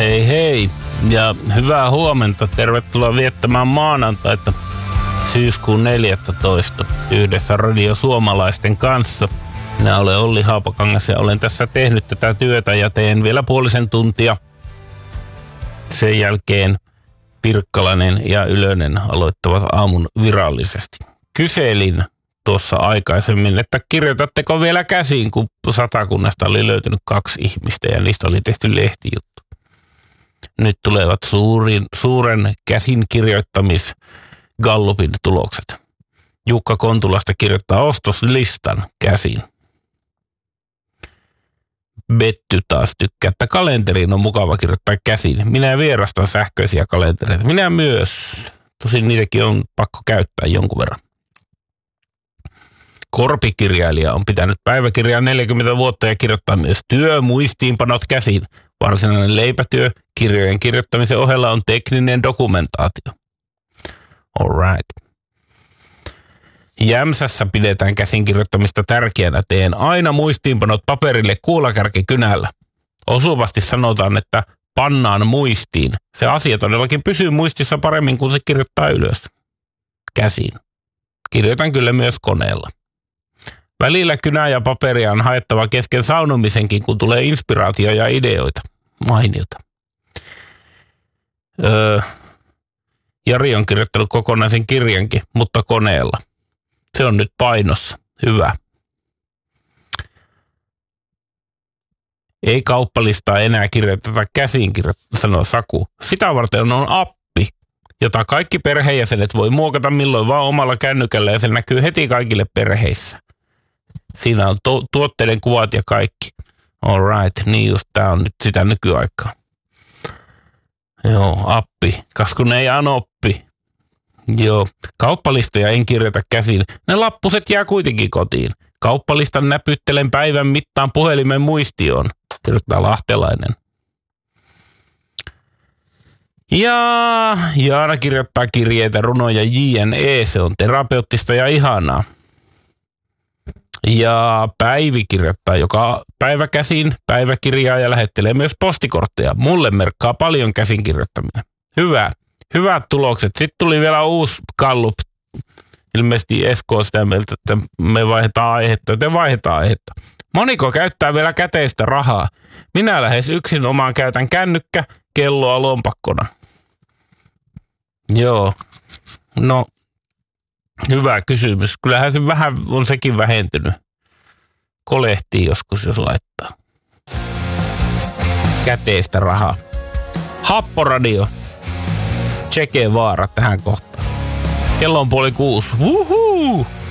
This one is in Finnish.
Hei hei ja hyvää huomenta. Tervetuloa viettämään maanantaita syyskuun 14. yhdessä Radio Suomalaisten kanssa. Minä olen Olli Haapakangas ja olen tässä tehnyt tätä työtä ja teen vielä puolisen tuntia. Sen jälkeen Pirkkalainen ja Ylönen aloittavat aamun virallisesti. Kyselin tuossa aikaisemmin, että kirjoitatteko vielä käsiin, kun Satakunnasta oli löytynyt 2 ihmistä ja niistä oli tehty lehtijuttu. Nyt tulevat suuren käsinkirjoittamis Gallupin tulokset. Jukka Kontulasta kirjoittaa ostoslistan käsin. Betty taas tykkää, että kalenteriin on mukava kirjoittaa käsin. Minä vierastan sähköisiä kalentereita. Minä myös. Tosin niitäkin on pakko käyttää jonkun verran. Korpikirjailija on pitänyt päiväkirjaa 40 vuotta ja kirjoittaa myös työmuistiinpanot käsin. Varsinainen leipätyö kirjojen kirjoittamisen ohella on tekninen dokumentaatio. Alright. Jämsässä pidetään käsinkirjoittamista tärkeänä. Teen aina muistiinpanot paperille kuulakärkikynällä. Osuvasti sanotaan, että pannaan muistiin. Se asia todellakin pysyy muistissa paremmin, kuin se kirjoittaa ylös. Käsin. Kirjoitan kyllä myös koneella. Välillä kynää ja paperia on haettava kesken saunomisenkin, kun tulee inspiraatio ja ideoita. Mainiota. Jari on kirjoittanut kokonaisen kirjankin, mutta koneella. Se on nyt painossa. Hyvä. Ei kauppalistaa enää kirjoiteta käsin, sanoo Saku. Sitä varten on appi, jota kaikki perheenjäsenet voi muokata milloin vaan omalla kännykällä ja se näkyy heti kaikille perheissä. Siinä on tuotteiden kuvat ja kaikki. Alright, niin just tää on nyt sitä nykyaikaa. Joo, appi. Kas kun ei anoppi. Joo, kauppalistoja en kirjoita käsin. Ne lappuset jää kuitenkin kotiin. Kauppalistan näpyttelen päivän mittaan puhelimen muistioon. Kirjoittaa lahtelainen. Ja Jaana kirjoittaa kirjeitä, runoja JNE. Se on terapeuttista ja ihanaa. Ja Päivi kirjoittaa joka päivä käsin päiväkirjaa ja lähettelee myös postikortteja. Mulle merkkaa paljon käsin kirjoittaminen. Hyvä. Hyvät tulokset. Sitten tuli vielä uusi Gallup. Ilmeisesti Esko on sitä mieltä, että me vaihdetaan aihetta, joten vaihdetaan aihetta. Moniko käyttää vielä käteistä rahaa? Minä lähes yksin omaan käytän kännykkä, kelloa lompakkona. Joo. No, hyvä kysymys. Kyllähän se vähän on sekin vähentynyt. Kolehtii joskus, jos laittaa. Käteistä rahaa. Happoradio. Che Guevara tähän kohtaan. Kello on 5:30. Wuhuu!